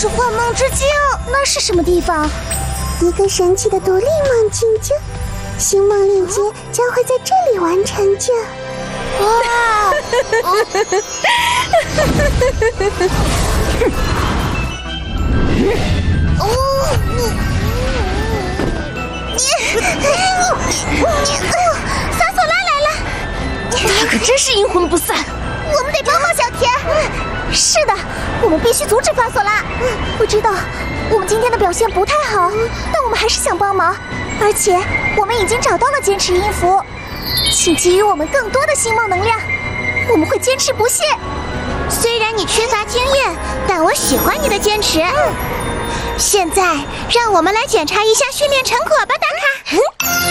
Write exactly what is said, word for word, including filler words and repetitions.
是幻梦之境，那是什么地方？ 一个神奇的独立梦境就，星梦链接将会在这里完成就。 哇！哦，萨索拉来了， 他可真是阴魂不散。 我们得帮帮小田。是的，我们必须阻止法索拉。我知道我们今天的表现不太好，但我们还是想帮忙，而且我们已经找到了坚持音符，请给予我们更多的星梦能量，我们会坚持不懈。虽然你缺乏经验，但我喜欢你的坚持。现在让我们来检查一下训练成果吧，大咖。